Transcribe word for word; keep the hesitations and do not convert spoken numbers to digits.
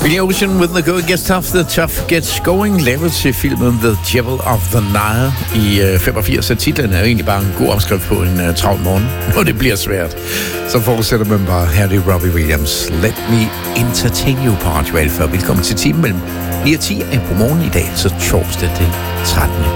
Billy Ocean with The Going Gets Tough, The Tough Gets Going, lavet til filmen The Devil of the Nile i uh, femogfirs. Så titlen er jo egentlig bare en god opskrift på en uh, travl morgen, og det bliver svært. Så fortsætter man bare. Her er det Robbie Williams. Let me entertain you på Radio Alfa. Velkommen til timen mellem ni og ti på morgen i dag, så torsdag det trettende